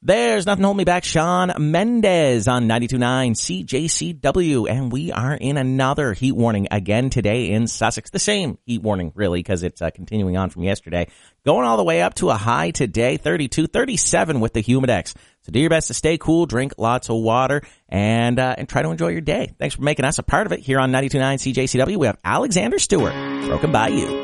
There's Nothing Hold Me Back, Shawn Mendes on 92.9 CJCW, and we are in another heat warning again today in Sussex. The same heat warning, really, because it's continuing on from yesterday. Going all the way up to a high today, 32, 37 with the Humidex. So do your best to stay cool, drink lots of water, and try to enjoy your day. Thanks for making us a part of it here on 92.9 CJCW. We have Alexander Stewart, Broken Bayou.